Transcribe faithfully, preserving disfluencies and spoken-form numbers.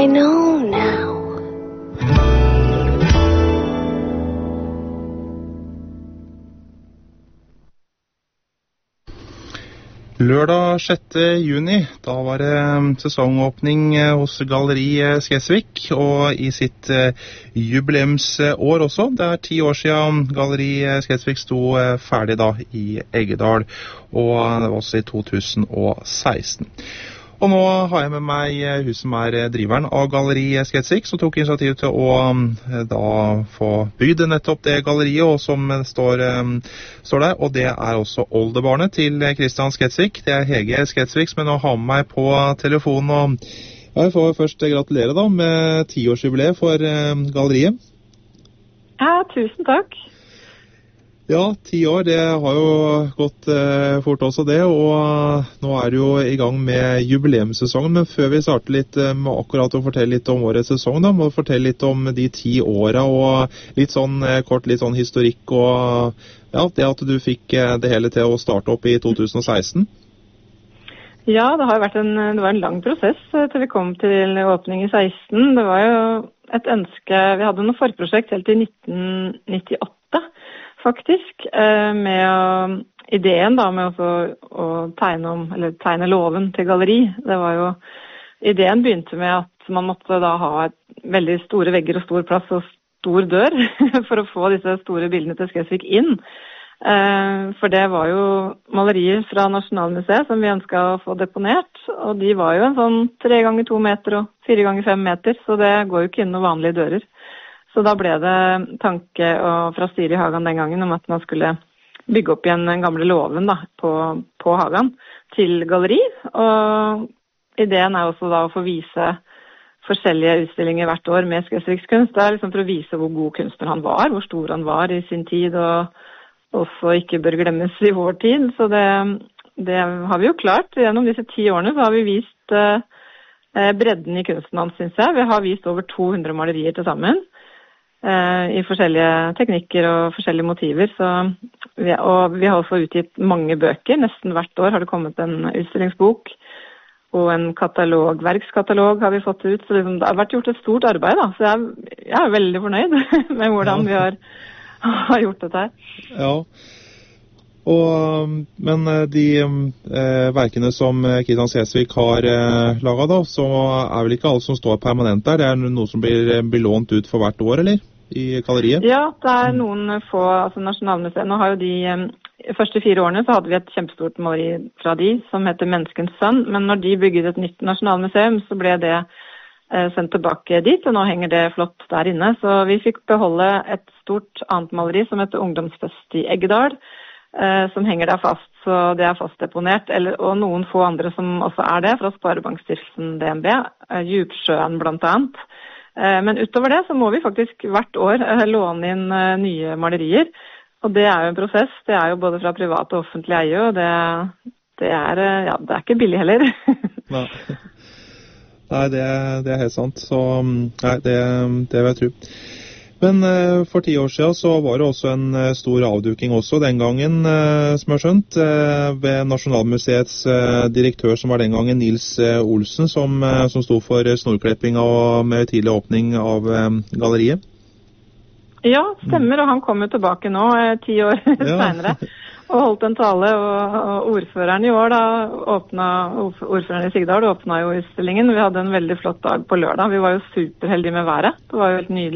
I know now. Lørdag sjette juni, da var det sesongåpning hos Galleri Skedsvik, og i sitt jubileumsår også. Det er ti år siden Galleri Skedsvik sto ferdig da i Eggedal, og det var også i to tusen og seksten. Og nå har jeg med meg hun som er driveren av Galleri Skedsvik, som tok initiativ til å da få bygd nettopp det galleriet, og som står, står der, og det er også oldebarnet til Kristian Skedsvik. Det er Hege Skedsvik som jeg nå har med meg på telefonen, og jeg får først gratulere da med tiårsjubileet for galleriet. Ja, tusen takk. Ja, ti år, det har jo gått eh, fort også det, og nå er det jo i gang med jubileumssesongen, men før vi starter litt eh, med akkurat å fortelle litt om årets sesong, da, må du fortelle litt om de ti åra, og litt sånn eh, kort, litt sånn historikk, og ja, det at du fikk eh, det hele til å starte opp i to tusen og seksten. Ja, det har vært en, det var en lang prosess eh, til vi kom til åpning i seksten. Det var jo et ønske, vi hadde noe forprosjekt helt i nitten nittiåtte, faktisk, med å, ideen da med å, å tegne, om, eller tegne loven til galleri. Det var jo, ideen begynte med at man måtte da ha et veldig store vegger og stor plass og stor dør for å få disse store bildene til Skedsvik inn. For det var jo malerier fra Nasjonalmuseet som vi ønsket å få deponert, og de var jo en sånn tre ganger to meter og fire ganger fem meter, så det går jo ikke inn noen vanlige dører. Så da ble det tanke fra styret i Hagan den gangen om at man skulle bygge opp igjen den gamle loven da, på, på Hagan til galleri. Og ideen er også da å få vise forskjellige utstillinger hvert år med Skedsviks kunst. Det er liksom for å vise hvor god kunstner han var, hvor stor han var i sin tid, og også ikke bør glemmes i vår tid. Så det, det har vi jo klart. Gjennom disse ti årene så har vi vist eh, bredden i kunsten hans, synes jeg. Vi har vist over to hundre malerier til sammen, i forskjellige teknikker og forskjellige motiver, så vi, og vi har også utgitt mange bøker. Nesten hvert år har det kommet en utstillingsbok, og en katalog, verkskatalog har vi fått ut, så liksom, det har vært gjort et stort arbeid da, så jeg, jeg er veldig fornøyd med hvordan vi har, har gjort dette her. Ja, og, men de eh, verkene som Kristian Skedsvik har eh, laget da, så er vel ikke alt som står permanent der, det er noe som blir, blir lånt ut for hvert år, eller? I galleriet? Ja, det er noen få, altså Nasjonalmuseet, nå har jo de de første fire årene så hadde vi et kjempestort maleri fra de, som heter Menneskens sønn, men når de bygget et nytt nasjonalmuseum, så ble det eh, sendt tilbake dit, og nå henger det flott der inne. Så vi fikk beholde et stort annet maleri som heter Ungdomsfest i Eggedal, eh, som henger der fast, så det er fast deponert, eller, og noen få andre som også er det, fra Sparebankstiftelsen D N B, eh, Djupsjøen blant annet. Men utover det så må vi faktisk hvert år låne inn nye malerier, og det er jo en prosess. Det er jo både fra privat og offentlig eie, og det, det, er, ja, det er ikke billig heller. Nei, nei det, det er helt sant, så nei, det, det vil jeg tro. Men uh, for ti år siden så var det også en uh, stor avduking også den gangen, uh, som jeg har skjønt, uh, ved Nasjonalmuseets uh, direktør som var den gangen Nils uh, Olsen, som, uh, som stod for uh, snorklipping og med tidlig åpning av uh, galleriet. Ja, stemmer, og han kom jo tilbake nå, uh, ti år ja. senere, og holdt en tale, og, og ordføreren i år da, åpnet, ordføreren i Sigdal åpnet jo utstillingen. Vi hadde en veldig flott dag på lørdag, vi var jo superheldige med været, det var jo helt nydelig.